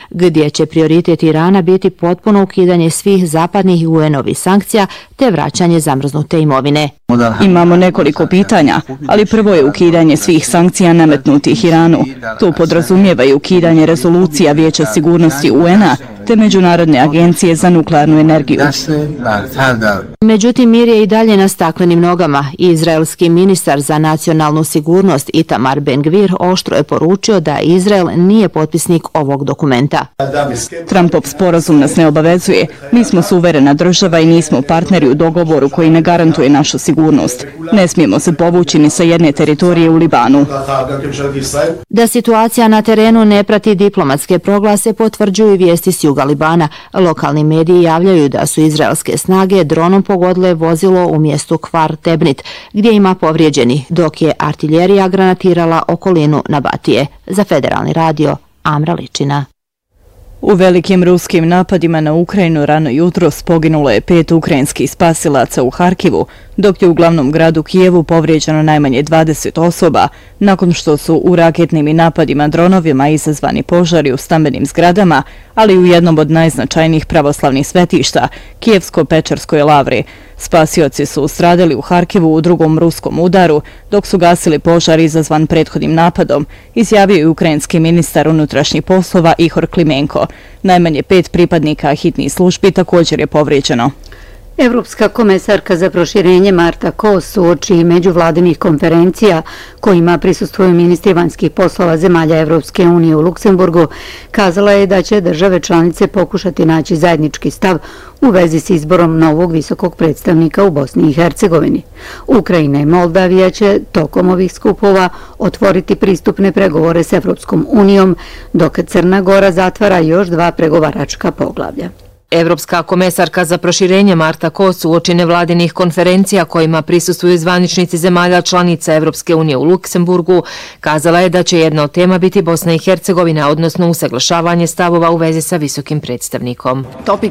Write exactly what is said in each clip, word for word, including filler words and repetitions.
gdje će prioritet Irana biti potpuno ukidanje svih zapadnih i U N-ovih sankcija te vraćanje zamrznute imovine. Imamo nekoliko pitanja, ali prvo je ukidanje svih sankcija nametnutih Iranu. To podrazumijeva i ukidanje rezolucija Vijeća sigurnosti U N-a te Međunarodne agencije za nuklearnu energiju. Međutim, mir je i dalje na staklenim nogama. Izraelski ministar za nacionalnu sigurnost Itamar Ben-Gvir oštro je poručio da Izrael nije potpisnik ovog dokumenta. Trumpov sporazum nas ne obavezuje. Mi smo suverena država i nismo partneri u dogovoru koji ne garantuje našu sigurnost. Ne smijemo se povući ni sa jedne teritorije u Libanu. Da situacija na terenu ne prati diplomatske proglase potvrđuju vijesti s juga Libana. Lokalni mediji javljaju da su izraelske snage dronom pogodile vozilo u mjestu Kvar Tebnit, gdje ima povrijeđeni, dok je artiljerija granatirala okolinu Nabatije. Za Federalni radio, Amra Ličina. U velikim ruskim napadima na Ukrajinu rano jutros poginulo je pet ukrajinskih spasilaca u Harkivu, dok je u glavnom gradu Kijevu povrijeđeno najmanje dvadeset osoba, nakon što su u raketnim i napadima dronovima izazvani požari u stambenim zgradama, ali i u jednom od najznačajnijih pravoslavnih svetišta, Kijevsko-Pečerskoj lavri. Spasioci su stradali u Harkivu u drugom ruskom udaru, dok su gasili požar izazvan prethodnim napadom, izjavio je ukrajinski ministar unutrašnjih poslova Ihor Klimenko. Najmanje pet pripadnika hitnih službi također je povrijeđeno. Evropska komesarka za proširenje Marta Kos uoči međuvladinih konferencija kojima prisustvuju ministri vanjskih poslova zemalja Evropske unije u Luksemburgu kazala je da će države članice pokušati naći zajednički stav u vezi s izborom novog visokog predstavnika u Bosni i Hercegovini. Ukrajina i Moldavija će tokom ovih skupova otvoriti pristupne pregovore s Evropskom unijom, dok Crna Gora zatvara još dva pregovaračka poglavlja. Evropska komesarka za proširenje Marta Kos uoči nevladinih konferencija kojima prisustvuju zvaničnici zemalja članica Evropske unije u Luksemburgu kazala je da će jedna od tema biti Bosna i Hercegovina, odnosno usaglašavanje stavova u vezi sa visokim predstavnikom.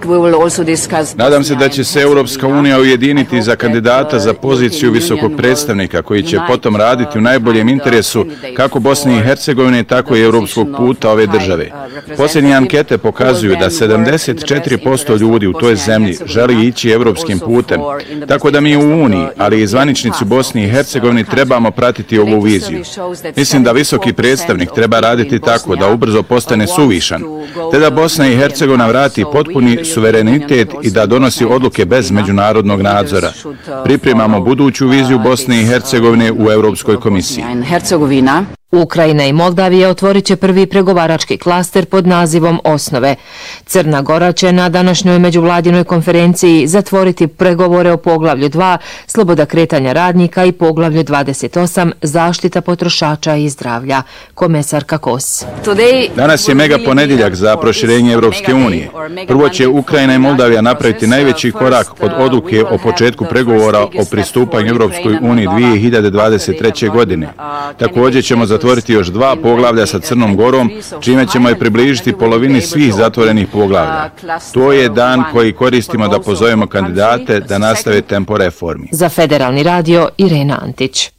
Nadam se da će se Evropska unija ujediniti za kandidata za poziciju visokog predstavnika koji će potom raditi u najboljem interesu kako Bosne i Hercegovine, tako i evropskog puta ove države. Posljednje ankete pokazuju da sedamdeset četiri posto ljudi u toj zemlji želi ići evropskim putem, tako da mi u Uniji, ali i zvaničnici Bosni i Hercegovini trebamo pratiti ovu viziju. Mislim da visoki predstavnik treba raditi tako da ubrzo postane suvišan, te da Bosna i Hercegovina vrati potpuni suverenitet i da donosi odluke bez međunarodnog nadzora. Pripremamo buduću viziju Bosne i Hercegovine u Europskoj komisiji. Ukrajina i Moldavija otvorit će prvi pregovarački klaster pod nazivom Osnove. Crna Gora će na današnjoj međuvladinoj konferenciji zatvoriti pregovore o poglavlju dva, sloboda kretanja radnika, i poglavlju dvadeset osam, zaštita potrošača i zdravlja. Komesarka Kos. Danas je mega ponedjeljak za proširenje Evropske unije. Prvo će Ukrajina i Moldavija napraviti najveći korak od odluke o početku pregovora o pristupanju Evropskoj uniji dvije hiljade dvadeset treće. godine. Također ćemo zatvoriti još dva poglavlja sa Crnom Gorom, čime ćemo je približiti polovini svih zatvorenih poglavlja. To je dan koji koristimo da pozovemo kandidate da nastave tempo reformi. Za Federalni radio, Irena Antić.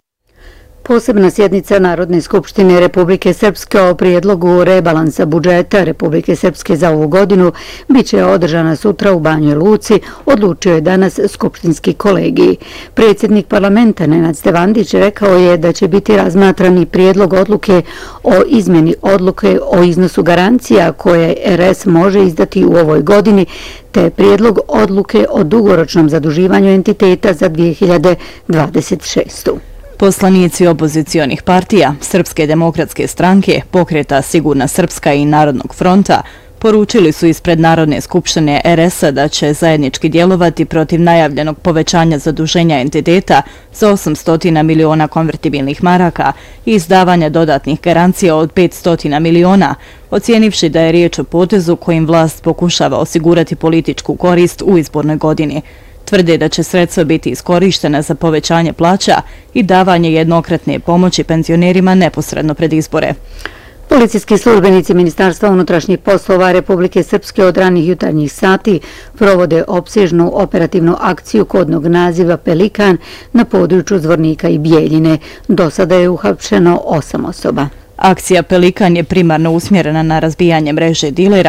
Posebna sjednica Narodne skupštine Republike Srpske o prijedlogu rebalansa budžeta Republike Srpske za ovu godinu biće održana sutra u Banjoj Luci, odlučio je danas skupštinski kolegij. Predsjednik parlamenta Nenad Stevandić rekao je da će biti razmatrani prijedlog odluke o izmjeni odluke o iznosu garancija koje R S može izdati u ovoj godini, te prijedlog odluke o dugoročnom zaduživanju entiteta za dvije hiljade dvadeset šestu. Poslanici opozicionih partija, Srpske demokratske stranke, Pokreta Sigurna Srpska i Narodnog fronta poručili su ispred Narodne skupštine R S-a da će zajednički djelovati protiv najavljenog povećanja zaduženja entiteta za osamsto miliona konvertibilnih maraka i izdavanja dodatnih garancija od petsto miliona, ocijenivši da je riječ o potezu kojim vlast pokušava osigurati političku korist u izbornoj godini. Tvrde da će sredstva biti iskorištena za povećanje plaća i davanje jednokratne pomoći penzionerima neposredno pred izbore. Policijski službenici Ministarstva unutrašnjih poslova Republike Srpske od ranih jutarnjih sati provode opsežnu operativnu akciju kodnog naziva Pelikan na području Zvornika i Bijeljine. Do sada je uhapšeno osam osoba. Akcija Pelikan je primarno usmjerena na razbijanje mreže dilera